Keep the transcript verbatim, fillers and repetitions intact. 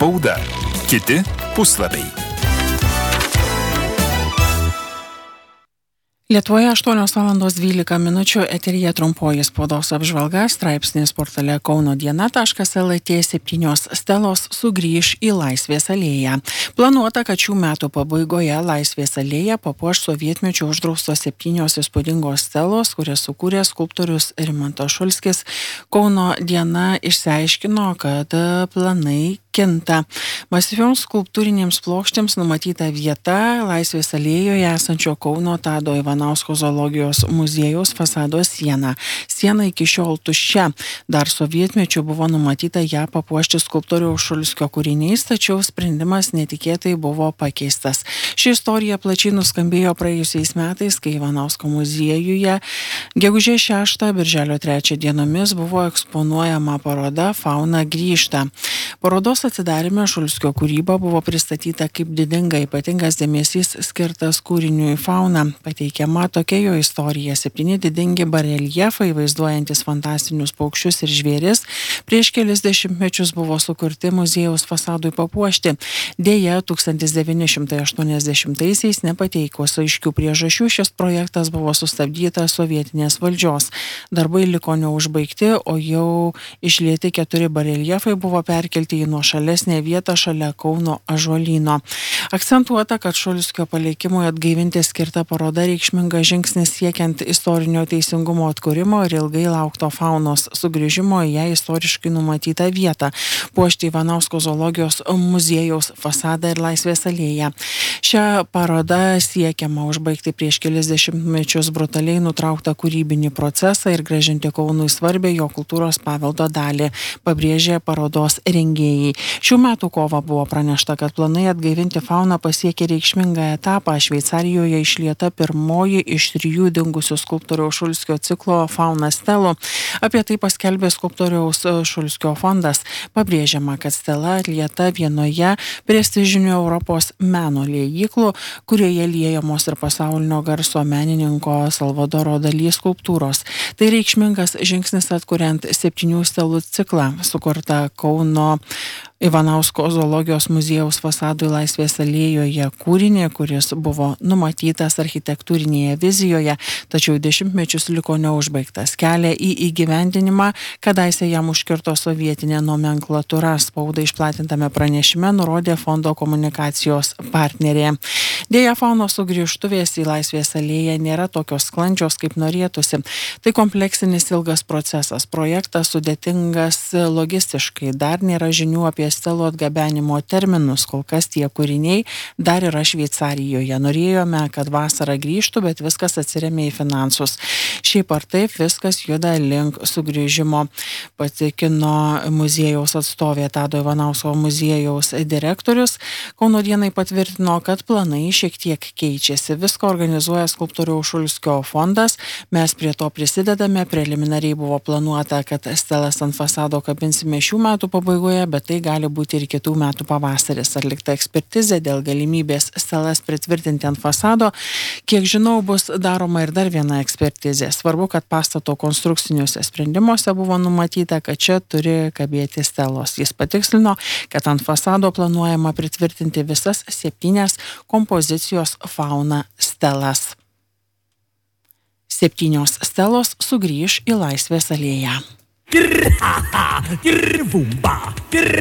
Spauda. Kiti puslapiai. Lietuvoje aštuonios valandos dvylika minučių, eteryje trumpoji spaudos apžvalga, straipsnis portale kauno diena taškas lt. Septynios stelos sugrįš į Laisvės alėją. Planuota, kad šių metų pabaigoje Laisvės alėją papuoš sovietmečiu uždraustos septynios įspūdingos stelos, kurias sukūrė skulptorius Rimantas Šulskis. Kauno diena išsiaiškino, kad planai kinta. Masyvioms skulptūrinėms plokštėms numatyta vieta Laisvės alėjoje esančio Kauno Tado Ivanausko zoologijos muziejaus fasado siena. Siena iki šiol tuščia. Dar sovietmečiu buvo numatyta ją papuošti skulptoriaus Šulskio kūriniais, tačiau sprendimas netikėtai buvo pakeistas. Ši istorija plačiai nuskambėjo praėjusiais metais, kai Ivanausko muziejuje gegužės šeštą birželio trečią dienomis buvo eksponuojama paroda Fauna grįžta. Parodos atidarime Šulskio kūryba buvo pristatyta kaip didinga, ypatingas dėmesys skirtas kūriniui Fauna. Pateikiama tokia jo istorija. Septyni didingi bareljefai, vaizduojantis fantastinius paukščius ir žvėris, prieš kelis dešimtmečius buvo sukurti muziejaus fasadui papuošti. Deja, tūkstantis devyni šimtai aštuoniasdešimtaisiais nepateikus aiškių priežasčių šis projektas buvo sustabdytas sovietinės valdžios. Darbai liko neužbaigti, o jau išlieti keturi bareljefai buvo perkelti į nuošalesnę vietą šalia Kauno ąžuolyno. Akcentuota, kad Šulskio palikimui atgaivinti skirta paroda reikšmingas žingsnis siekiant istorinio teisingumo atkūrimo ir ilgai laukto faunos sugrįžimo į ją istoriškai numatytą vietą – puošti Ivanausko zoologijos muziejaus fasadą ir Laisvės alėją. Šią parodą siekiama užbaigti prieš kelis dešimtmečius brutaliai nutrauktą kūrybinį procesą ir grąžinti Kaunui svarbę jo kultūros paveldo dalį, pabrėžė parodos rengėjai. Šių metų kovą buvo pranešta, kad planai atgaivinti fauną pasiekė reikšmingą etapą. Šveicarijoje išlieta pirmoji iš trijų dingusių skulptoriaus Šulskio ciklo Fauna stelų. Apie tai paskelbė skulptoriaus Šulskio fondas. Pabrėžiama, kad stela atlieta vienoje prestižinių Europos meno liejiklų, kurioje liejamos ir pasaulinio garso menininko Salvadoro Dali skulptūros. Tai reikšmingas žingsnis atkuriant septynių stelų ciklą, sukurtą Kauno Ivanausko zoologijos muziejaus fasadui Laisvės alėjoje kūrinį, kuris buvo numatytas architektūrinėje vizijoje, tačiau dešimtmečius liko neužbaigtas. Kelią į įgyvendinimą, kadaise jam užkirto sovietinė nomenklatūra, spaudai išplatintame pranešime nurodė fondo komunikacijos partnerė. Deja, faunos sugrįžtuvės į Laisvės alėją nėra tokios sklandžios, kaip norėtųsi. Tai kompleksinis ilgas procesas, projektas sudėtingas logistiškai, dar nėra žinių apie stelų atgabenimo terminus, kol kas tie kūriniai dar yra Šveicarijoje. Norėjome, kad vasara grįžtų, bet viskas atsiremė į finansus. Šiaip ar taip viskas juda link sugrįžimo, patikino muziejaus atstovė Tado Ivanausko muziejaus direktorius. Kauno dienai patvirtino, kad planai šiek tiek keičiasi. Viską organizuoja skulptoriaus Šulskio fondas. Mes prie to prisidedame. Preliminariai buvo planuota, kad stelas ant fasado kabinsime šių metų pabaigoje, bet tai gali būti ir kitų metų pavasaris. Atlikta ekspertizė dėl galimybės stelas pritvirtinti ant fasado. Kiek žinau, bus daroma ir dar viena ekspertizė. Svarbu, kad pastato konstrukciniuose sprendimuose buvo numatyta, kad čia turi kabėti stelos. Jis patikslino, kad ant fasado planuojama pritvirtinti visas septynias kompozicijos Fauna stelas. Septynios stelos sugrįš į Laisvės alėją.